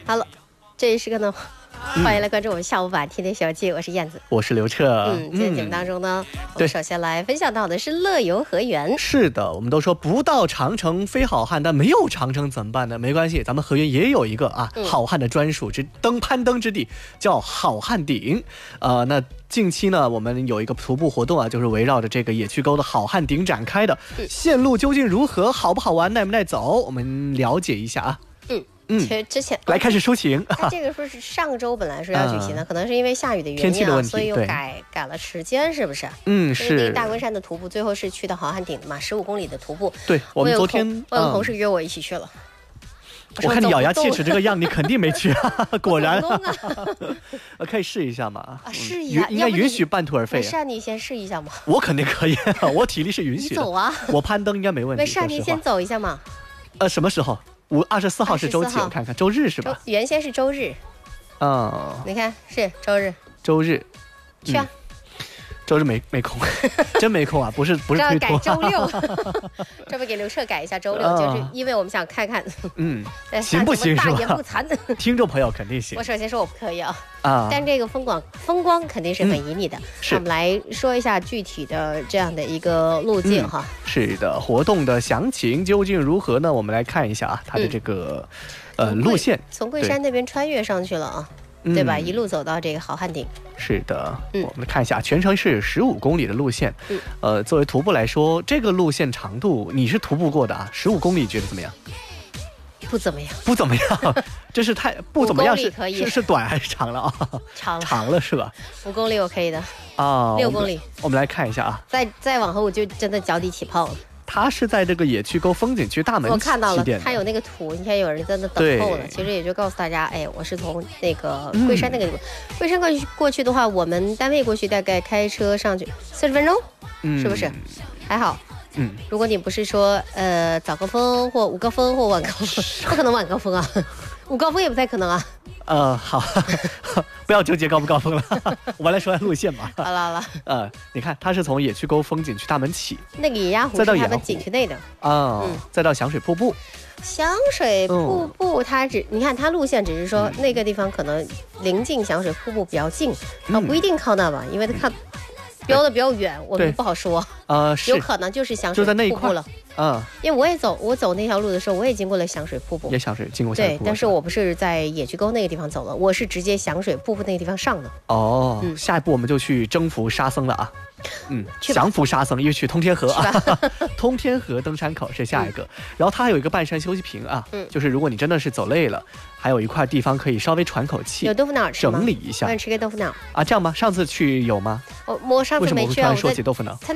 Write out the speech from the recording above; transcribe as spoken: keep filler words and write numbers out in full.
好了，这一时刻呢，欢迎来关注我们下午版天天小记，我是燕子， 我是刘彻。 嗯，今天节目当中呢， 嗯、 我们首先来分享到的是乐游河源。 是的，我们都说不到长城非好汉，但没有长城怎么办呢？没关系，咱们河源也有一个啊、嗯、好汉的专属之登攀登之地，叫好汉顶。呃，那近期呢，我们有一个徒步活动啊，就是围绕着这个野趣沟的好汉顶展开的。嗯、线路究竟如何？好不好玩？耐不耐走？我们了解一下啊。 嗯。嗯，其实之前来开始抒情。 他这个说是上周本来说要举行的，嗯、可能是因为下雨的原因、啊、 天气的问题， 所以又改改了时间，是不是？ 嗯，是。 大关山的徒步最后是去到好汉顶的嘛，十五公里的徒步。 对，我们昨天我有同事约我一起去了。 嗯、我, 我看你咬牙切齿这个样，你肯定没去啊！果然， 啊、 可以试一下嘛？ 啊，试一下， 应该允许半途而废、啊。 没事，你先试一下嘛。 我肯定可以，我体力是允许的。 你走啊！ 我攀登应该没问题。 没事，你先走一下嘛。 呃，什么时候？五二十四号是周几？我看看，周日是吧？ 原先是周日。 哦， 你看是周日。 周日， 去啊！ 嗯、周日没没空，真没空啊！不是不是推脱。 改周六，这不给刘彻改一下周六，嗯、就是因为我们想看看， 嗯，行不行是吧？ 大言不惭。 听众朋友肯定行。 我首先说我不可以啊。 啊， 但这个风光风光肯定是很旖旎的。嗯、 是， 我们来说一下具体的这样的一个路径哈、 嗯。是的，活动的详情究竟如何呢？我们来看一下啊，它的这个、嗯、呃路线， 从桂山那边穿越上去了啊，对吧？一路走到这个好汉顶。 是的， 嗯、 我们看一下，全程是十五公里的路线。嗯，呃，作为徒步来说，这个路线长度你是徒步过的啊，十五公里觉得怎么样？ 不怎么样， 不怎么样，这是太不怎么样，是可以是是短还是长了啊？ 长了， 长了是吧？ 五公里我可以的啊， 六公里我。我们来看一下啊， 再再往后我就真的脚底起泡了。 它是在这个野趣沟风景区大门， 我看到了，它有那个图，你看有人在那等候了。其实也就告诉大家，哎，我是从那个桂山那个地方，嗯、桂山过去过去的话，我们单位过去大概开车上去四十分钟，嗯、是不是？还好。 嗯， 如果你不是说呃早高峰或午高峰或晚高峰，不可能晚高峰啊，午高峰也不太可能啊。 呃，好，不要纠结高不高峰了，我们来说下路线吧。 好了好了， 呃，你看，它是从野趣沟风景区大门起， 那个野鸭湖是他们景区内的啊、 哦嗯，再到响水瀑布。 响水瀑布它只、嗯、你看它路线只是说那个地方可能临近响水瀑布比较近，它、嗯、不一定靠那吧，因为它靠。标的比较远，我们不好说。 呃， 有可能就是响水瀑布了。 嗯， 因为我也走，我走那条路的时候，我也经过了响水瀑布。 也响水经过响水瀑布。 对，但是我不是在野趣沟那个地方走了，我是直接响水瀑布那个地方上的。 哦，嗯、下一步我们就去征服沙僧了啊。嗯，降服沙僧，又去通天河啊，通天河登山口是下一个。嗯、然后它还有一个半山休息坪啊，嗯，就是如果你真的是走累了，还有一块地方可以稍微喘口气。 有豆腐脑吃吗？ 整理一下。 我想吃个豆腐脑啊，这样吗？上次去有吗？ 我我上次没去啊。 为什么我突然说起豆腐脑？